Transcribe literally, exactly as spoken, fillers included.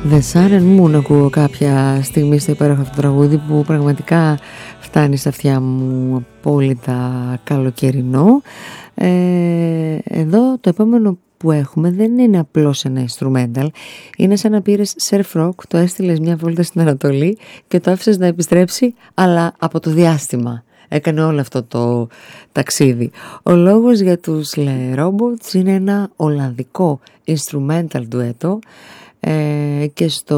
The Sun and Moon ακούω κάποια στιγμή στο υπέροχο αυτό το τραγούδι που πραγματικά φτάνει στα αυτιά μου απόλυτα καλοκαιρινό. ε, Εδώ το επόμενο που έχουμε δεν είναι απλώς ένα instrumental. Είναι σαν να πήρες surf rock, το έστειλες μια βόλτα στην Ανατολή και το άφησες να επιστρέψει, αλλά από το διάστημα. Έκανε όλο αυτό το ταξίδι. Ο λόγος για τους Le Robots είναι ένα ολλανδικό instrumental ντουέτο, ε, και στο